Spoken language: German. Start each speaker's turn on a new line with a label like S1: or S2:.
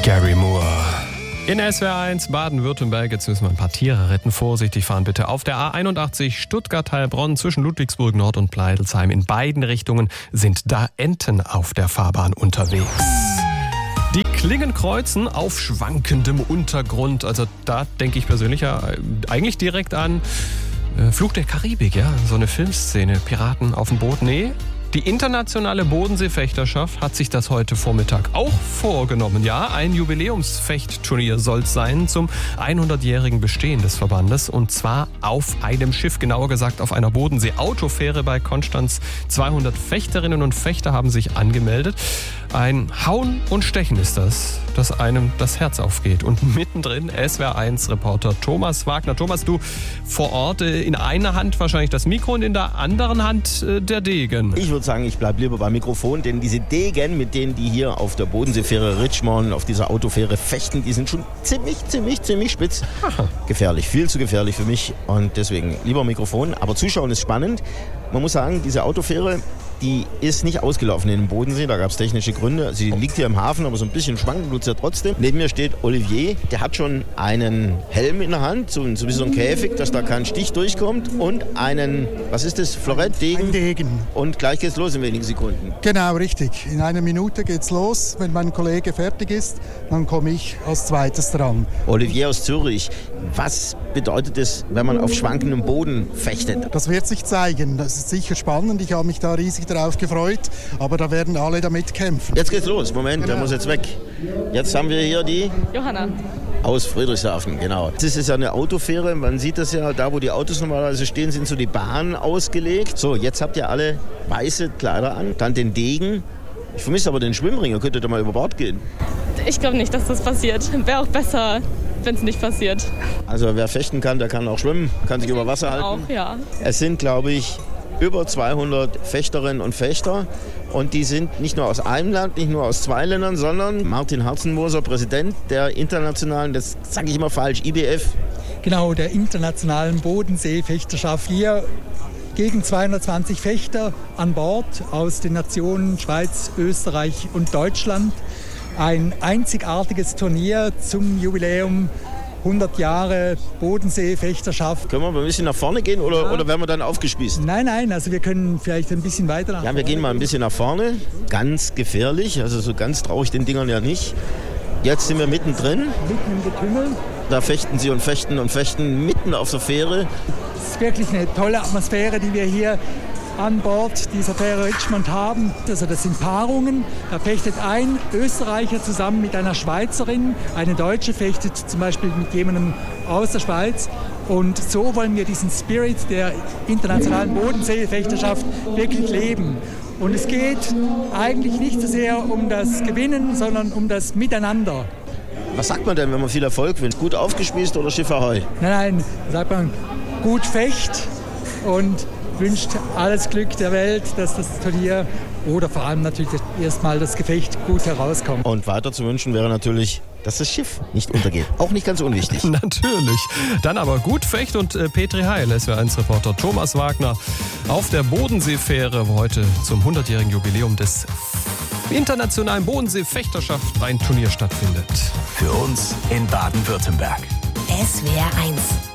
S1: Gary Moore. In SWR 1 Baden-Württemberg, jetzt müssen wir ein paar Tiere retten. Vorsichtig fahren bitte. Auf der A81 Stuttgart-Heilbronn zwischen Ludwigsburg Nord und Pleidelsheim. In beiden Richtungen sind da Enten auf der Fahrbahn unterwegs. Die Klingen kreuzen auf schwankendem Untergrund. Also da denke ich persönlich ja eigentlich direkt an Fluch der Karibik, ja, so eine Filmszene. Piraten auf dem Boot. Nee, die internationale Bodenseefechterschaft hat sich das heute Vormittag auch vorgenommen. Ja, ein Jubiläumsfechtturnier soll es sein zum 100-jährigen Bestehen des Verbandes. Und zwar auf einem Schiff, genauer gesagt auf einer Bodensee-Autofähre bei Konstanz. 200 Fechterinnen und Fechter haben sich angemeldet. Ein Hauen und Stechen ist das einem das Herz aufgeht. Und mittendrin SWR1-Reporter Thomas Wagner. Thomas, du vor Ort, in einer Hand wahrscheinlich das Mikro und in der anderen Hand der Degen.
S2: Ich würde sagen, ich bleibe lieber beim Mikrofon, denn diese Degen, mit denen die hier auf der Bodenseefähre Richmond, auf dieser Autofähre fechten, die sind schon ziemlich spitz. Aha. Gefährlich, viel zu gefährlich für mich und deswegen lieber Mikrofon. Aber Zuschauen ist spannend. Man muss sagen, diese Autofähre, die ist nicht ausgelaufen in den Bodensee, da gab es technische Gründe. Sie liegt hier im Hafen, aber so ein bisschen schwanken tut sie ja trotzdem. Neben mir steht Olivier, der hat schon einen Helm in der Hand, so wie so ein Käfig, dass da kein Stich durchkommt und einen, was ist das, Florettdegen?
S3: Ein Degen.
S2: Und gleich geht's los in wenigen Sekunden.
S3: Genau, richtig. In einer Minute geht's los. Wenn mein Kollege fertig ist, dann komme ich als zweites dran.
S2: Olivier aus Zürich, was bedeutet es, wenn man auf schwankendem Boden fechtet?
S3: Das wird sich zeigen. Das ist sicher spannend. Ich habe mich da riesig darauf gefreut, aber da werden alle damit kämpfen.
S2: Jetzt geht's los. Moment, der muss jetzt weg. Jetzt haben wir hier die
S4: Johanna.
S2: Aus Friedrichshafen, genau. Das ist ja eine Autofähre. Man sieht das ja, da wo die Autos normalerweise stehen, sind so die Bahnen ausgelegt. So, jetzt habt ihr alle weiße Kleider an, dann den Degen. Ich vermisse aber den Schwimmring. Ihr könntet da mal über Bord gehen.
S4: Ich glaube nicht, dass das passiert. Wäre auch besser, wenn es nicht passiert.
S2: Also wer fechten kann, der kann auch schwimmen, kann sich über Wasser halten.
S4: Auch, ja.
S2: Es sind, glaube ich, über 200 Fechterinnen und Fechter. Und die sind nicht nur aus einem Land, nicht nur aus zwei Ländern, sondern Martin Harzenmoser, Präsident der internationalen, das sage ich immer falsch, IBF.
S5: Genau, der internationalen Bodenseefechterschaft. Hier gegen 220 Fechter an Bord aus den Nationen Schweiz, Österreich und Deutschland. Ein einzigartiges Turnier zum Jubiläum 100 Jahre Bodenseefechterschaft.
S2: Können wir mal ein bisschen nach vorne gehen oder werden wir dann aufgespießt?
S5: Nein, also wir können vielleicht ein bisschen weiter nach vorne.
S2: Ja, wir gehen mal ein bisschen nach vorne. Ganz gefährlich, also so ganz traue ich den Dingern ja nicht. Jetzt sind wir mittendrin.
S5: Mitten im Getümmel.
S2: Da fechten sie und fechten mitten auf der Fähre.
S5: Es ist wirklich eine tolle Atmosphäre, die wir hier an Bord dieser Fähre Richmond haben. Also das sind Paarungen. Da fechtet ein Österreicher zusammen mit einer Schweizerin. Eine Deutsche fechtet zum Beispiel mit jemandem aus der Schweiz. Und so wollen wir diesen Spirit der internationalen Bodenseefechterschaft wirklich leben. Und es geht eigentlich nicht so sehr um das Gewinnen, sondern um das Miteinander.
S2: Was sagt man denn, wenn man viel Erfolg wünscht? Gut aufgespießt oder Schiff Ahoi?
S5: Nein, sagt man gut fecht und wünscht alles Glück der Welt, dass das Turnier oder vor allem natürlich erstmal das Gefecht gut herauskommt.
S2: Und weiter zu wünschen wäre natürlich, dass das Schiff nicht untergeht. Auch nicht ganz unwichtig.
S1: Natürlich. Dann aber gut Fecht und Petri Heil, SWR1-Reporter Thomas Wagner auf der Bodenseefähre, wo heute zum 100-jährigen Jubiläum des internationalen Bodenseefechterschaft ein Turnier stattfindet.
S6: Für uns in Baden-Württemberg.
S7: SWR 1